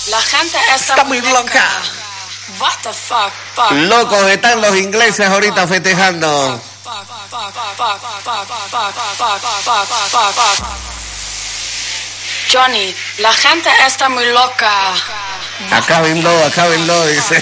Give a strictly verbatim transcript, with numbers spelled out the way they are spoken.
La gente está, Está muy loca. What the fuck, fuck, Locos están los ingleses ahorita festejando. Johnny, la gente está muy loca. Acábenlo, acábenlo, dice.